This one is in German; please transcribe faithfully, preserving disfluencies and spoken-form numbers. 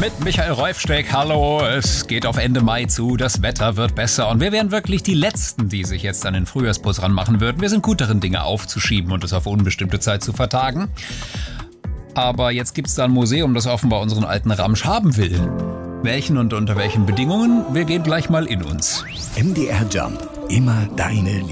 mit Michael Räufsteck. Hallo, es geht auf Ende Mai zu, das Wetter wird besser und wir wären wirklich die Letzten, die sich jetzt an den Frühjahrsbus ranmachen würden. Wir sind gut darin, Dinge aufzuschieben und es auf unbestimmte Zeit zu vertagen. Aber jetzt gibt's da ein Museum, das offenbar unseren alten Ramsch haben will. Welchen und unter welchen Bedingungen? Wir gehen gleich mal in uns. M D R Jump, immer deine